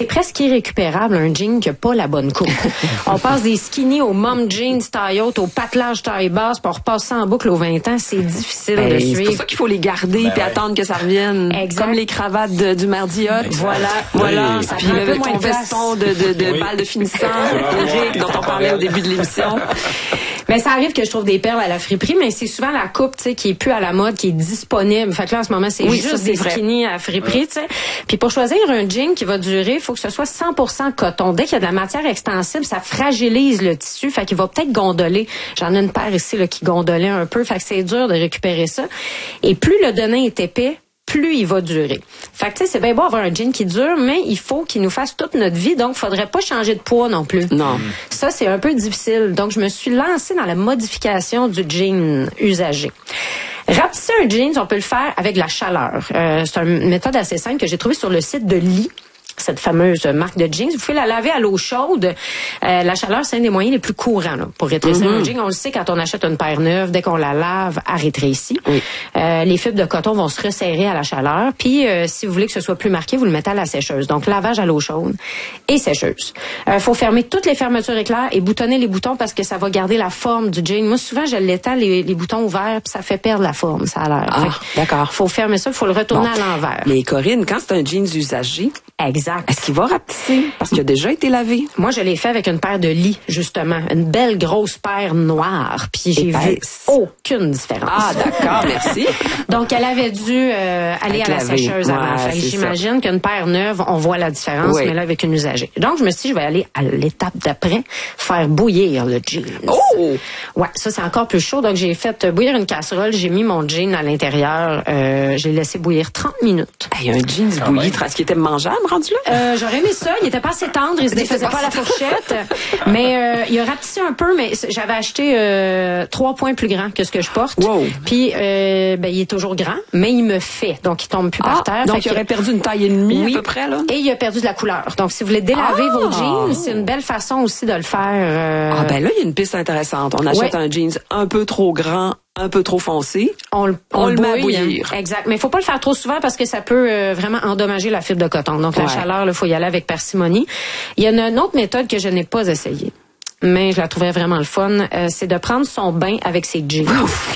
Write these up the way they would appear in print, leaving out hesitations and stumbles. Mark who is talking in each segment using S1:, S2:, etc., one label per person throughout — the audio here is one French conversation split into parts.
S1: c'est presque irrécupérable un jean qui a pas la bonne coupe. On passe des skinny au mom jeans taille haute, au patelage taille basse, puis on repasse ça en boucle aux 20 ans. C'est difficile de suivre.
S2: C'est pour ça qu'il faut les garder puis attendre que ça revienne.
S1: Exact.
S2: Comme les cravates du maire Diotte.
S1: Voilà.
S2: Ça puis le ton veston de balle de finissant, Éric, dont on parlait au début de l'émission.
S1: Mais ça arrive que je trouve des perles à la friperie, mais c'est souvent la coupe, tu sais, qui est plus à la mode, qui est disponible. Fait que là, en ce moment, c'est juste des skinny à la friperie, tu sais. Puis pour choisir un jean qui va durer, il faut que ce soit 100% coton. Dès qu'il y a de la matière extensible, ça fragilise le tissu, fait qu'il va peut-être gondoler. J'en ai une paire ici, là, qui gondolait un peu, fait que c'est dur de récupérer ça. Et plus le denim est épais, plus il va durer. Fait que tu sais, c'est bien beau avoir un jean qui dure, mais il faut qu'il nous fasse toute notre vie, donc faudrait pas changer de poids non plus.
S2: Non.
S1: Ça, c'est un peu difficile. Donc, je me suis lancée dans la modification du jean usagé. Rapetisser un jean, on peut le faire avec de la chaleur. C'est une méthode assez simple que j'ai trouvée sur le site de Lee. Cette fameuse marque de jeans. Vous pouvez la laver à l'eau chaude. La chaleur, c'est un des moyens les plus courants là, pour rétrécir un jean. On le sait quand on achète une paire neuve, dès qu'on la lave, elle rétrécit. Oui. Les fibres de coton vont se resserrer à la chaleur. Puis, si vous voulez que ce soit plus marqué, vous le mettez à la sécheuse. Donc, lavage à l'eau chaude et sécheuse. Faut fermer toutes les fermetures éclairs et boutonner les boutons parce que ça va garder la forme du jean. Moi, souvent, je l'étale les boutons ouverts puis ça fait perdre la forme, ça a l'air.
S2: Ah, d'accord.
S1: Faut fermer ça, faut le retourner à l'envers.
S2: Mais Corinne, quand c'est un jeans usagé,
S1: exact.
S2: Est-ce qu'il va rapetisser? Parce qu'il a déjà été lavé.
S1: Moi, je l'ai fait avec une paire de Lee, justement. Une belle grosse paire noire. Puis j'ai vu aucune différence.
S2: Ah, d'accord, merci.
S1: Donc, elle avait dû aller à la sécheuse avant. J'imagine qu'une paire neuve, on voit la différence, mais là, avec une usagée. Donc, je me suis dit, je vais aller à l'étape d'après, faire bouillir le jean.
S2: Oh!
S1: Ouais, ça, c'est encore plus chaud. Donc, j'ai fait bouillir une casserole, j'ai mis mon jean à l'intérieur, j'ai laissé bouillir 30 minutes.
S2: Il y a un jean bouilli, est-ce qu'il était mangeable rendu là?
S1: J'aurais aimé ça. Il était pas assez tendre, il se défaisait pas à la fourchette. Mais il a rapetissé un peu, mais j'avais acheté 3 points plus grands que ce que je porte. Wow. Puis il est toujours grand, mais il me fait. Donc il tombe plus par terre.
S2: Donc il aurait perdu une taille et demie à peu près là.
S1: Et il a perdu de la couleur. Donc si vous voulez délaver vos jeans, c'est une belle façon aussi de le faire.
S2: Ah ben là, il y a une piste intéressante. On achète un jeans un peu trop grand, un peu trop foncé, on le met à bouillir.
S1: Exact. Mais il faut pas le faire trop souvent parce que ça peut vraiment endommager la fibre de coton. Donc, la chaleur, il faut y aller avec parcimonie. Il y a une autre méthode que je n'ai pas essayée, mais je la trouvais vraiment le fun, c'est de prendre son bain avec ses jeans.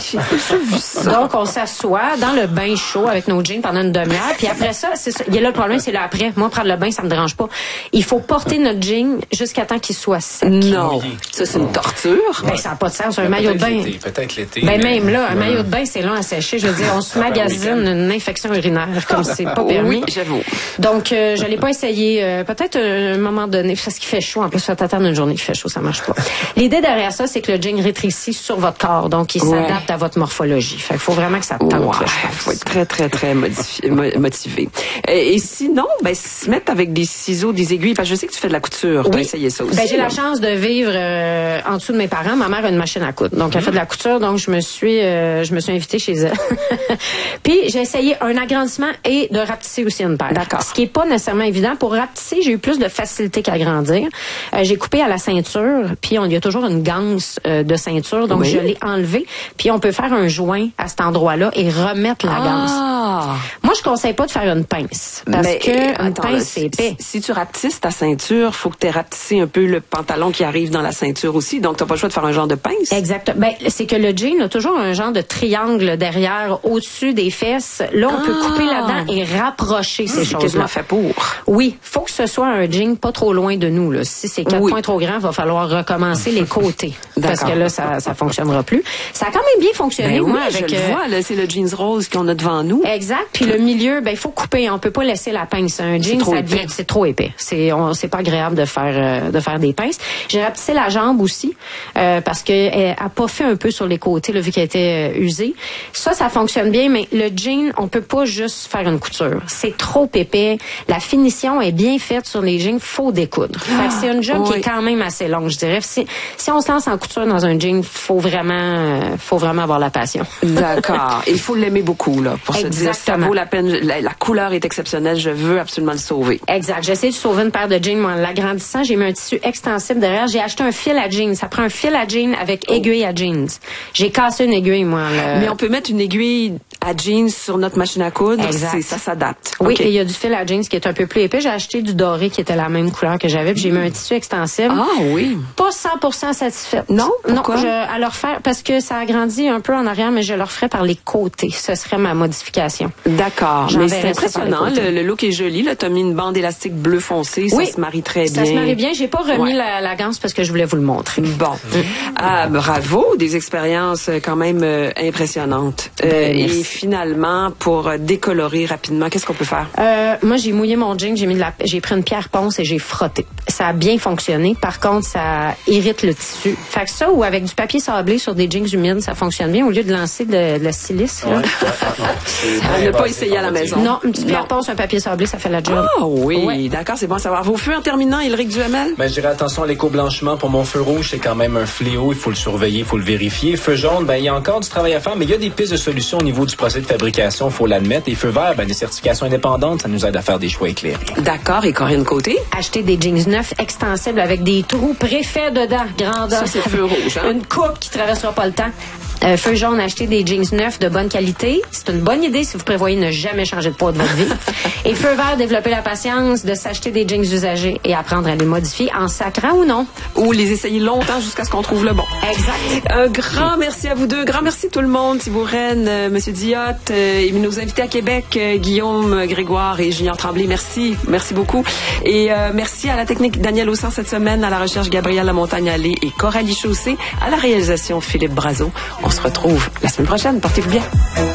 S1: Donc, on s'assoit dans le bain chaud avec nos jeans pendant une demi-heure, puis après ça, c'est ça. Il y a là le problème, c'est là après. Moi, prendre le bain, ça me dérange pas. Il faut porter notre jean jusqu'à temps qu'il soit sec.
S2: Non. Ça, c'est une torture.
S1: Ben, ça n'a pas de sens. Un maillot de bain.
S3: Peut-être l'été.
S1: Ben, même là, un maillot de bain, c'est long à sécher. Je veux dire, on se magasine une infection urinaire, comme c'est pas permis.
S2: Oui, j'avoue.
S1: Donc, je l'ai pas essayé. Peut-être à un moment donné, parce qu'il fait chaud. En plus, ça t'attendre une journée qu'il fait chaud, ça marche pas. L'idée derrière ça, c'est que le jean rétrécit sur votre corps, donc il s'adapte à votre morphologie. Fait qu'il faut vraiment que ça tente.
S2: Il faut être très, très, très motivé. Et sinon, se mettre avec des ciseaux, des aiguilles, parce que je sais que tu fais de la couture. Tu as essayé ça aussi.
S1: Ben, j'ai la chance de vivre en dessous de mes parents. Ma mère a une machine à coudre, donc elle fait de la couture, donc je me suis invitée chez elle. Puis j'ai essayé un agrandissement et de rapetisser aussi une paire.
S2: D'accord.
S1: Ce qui est pas nécessairement évident. Pour rapetisser, j'ai eu plus de facilité qu'agrandir. J'ai coupé à la ceinture, puis il y a toujours une ganse de ceinture, donc je l'ai enlevée. Puis on peut faire un joint à cet endroit-là et remettre la ganse. Moi, je conseille pas de faire une pince, parce que une pince, c'est épais.
S2: Si tu rapetisses ta ceinture, faut que tu aies rapetissé un peu le pantalon qui arrive dans la ceinture aussi, donc t'as pas le choix de faire un genre de pince.
S1: Exact. Ben, c'est que le jean a toujours un genre de triangle derrière, au-dessus des fesses. Là, on peut couper là-dedans et rapprocher ces choses-là.
S2: Quasiment fait pour.
S1: Oui, faut que ce soit un jean pas trop loin de nous, là. Si c'est 4 points trop grands, il va falloir recommencer les côtés. Parce que là, ça fonctionnera plus. Ça a quand même bien fonctionné, moi, avec...
S2: je le vois, là, c'est le jeans rose qu'on a devant nous.
S1: Exact. Puis le milieu, il faut couper. On peut pas laisser la pince. Un jean, c'est trop épais. C'est pas agréable de faire des pinces. J'ai rapetissé la jambe aussi, parce que elle a pas fait un peu sur les côtés, là, vu qu'elle était usée. Ça fonctionne bien, mais le jean, on peut pas juste faire une couture. C'est trop épais. La finition est bien faite sur les jeans. Faut découdre. Fait que c'est une job qui est quand même assez longue. Je je dirais. Si on se lance en couture dans un jean, faut vraiment avoir la passion.
S2: D'accord. Et il faut l'aimer beaucoup, là, pour se dire, ça
S1: Exactement.
S2: vaut la peine, la couleur est exceptionnelle, je veux absolument le sauver.
S1: Exact. J'ai essayé de sauver une paire de jeans, moi, en l'agrandissant. J'ai mis un tissu extensible derrière. J'ai acheté un fil à jeans. Ça prend un fil à jeans avec aiguille à jeans. J'ai cassé une aiguille, moi.
S2: Mais on peut mettre une aiguille à jeans sur notre machine à coudre.
S1: Exact.
S2: Ça s'adapte.
S1: Oui,
S2: Okay.
S1: et il y a du fil à jeans qui est un peu plus épais. J'ai acheté du doré qui était la même couleur que j'avais. Puis j'ai mis un tissu extensible.
S2: Ah oui.
S1: Pas 100% satisfaite.
S2: Non? Pourquoi?
S1: Non, à leur faire, parce que ça agrandit un peu en arrière, mais je le referais par les côtés. Ce serait ma modification.
S2: D'accord. Mais c'est
S1: J'enverrais ça par les
S2: impressionnant.
S1: côtés.
S2: Le look est joli. Là, t'as mis une bande élastique bleu foncé.
S1: Oui.
S2: Ça se marie très bien.
S1: Ça se marie bien. J'ai pas remis
S2: Ouais.
S1: la ganse parce que je voulais vous le montrer.
S2: Bon. Ah, bravo. Des expériences quand même impressionnantes. Et finalement, pour décolorer rapidement, qu'est-ce qu'on peut faire?
S1: Moi, j'ai mouillé mon jean, j'ai pris une pierre ponce et j'ai frotté. Ça a bien fonctionné. Par contre, ça irrite le tissu. Fait que ça, ou avec du papier sablé sur des jeans humides, ça fonctionne bien au lieu de lancer de la silice. Là.
S2: On n'a pas essayé à la maison.
S1: Non, une petite pierre ponce, un papier sablé, ça fait la job.
S2: Ah oui,
S1: Ouais.
S2: d'accord, c'est bon à savoir. Vos feux en terminant, Éric Duhamel?
S3: Ben, je dirais attention à l'éco-blanchiment. Pour mon feu rouge, c'est quand même un fléau. Il faut le surveiller, il faut le vérifier. Feu jaune, ben, il y a encore du travail à faire, mais il y a des pistes de solutions au niveau du procès de fabrication, il faut l'admettre. Et feu vert, ben, des certifications indépendantes, ça nous aide à faire des choix éclairés.
S2: D'accord, et Corinne Côté?
S1: Acheter des jeans neufs extensibles avec des trous préfaits dedans, grandeur.
S2: Ça, c'est feu rouge, hein?
S1: Une coupe qui traversera pas le temps. Feu jaune, acheter des jeans neufs de bonne qualité. C'est une bonne idée si vous prévoyez ne jamais changer de poids de votre vie. Et feu vert, développer la patience de s'acheter des jeans usagés et apprendre à les modifier en sacrant ou non.
S2: Ou les essayer longtemps jusqu'à ce qu'on trouve le bon.
S1: Exact.
S2: Un grand merci à vous deux. Grand merci tout le monde. Thibaut Rennes, Monsieur Diotte, et nos invités à Québec, Guillaume Grégoire et Junior Tremblay. Merci. Merci beaucoup. Et merci à la technique Daniel Haussan cette semaine, à la recherche Gabrielle Lamontagne-Allé et Coralie Chaussé, à la réalisation Philippe Brazeau. On se retrouve la semaine prochaine. Portez-vous bien.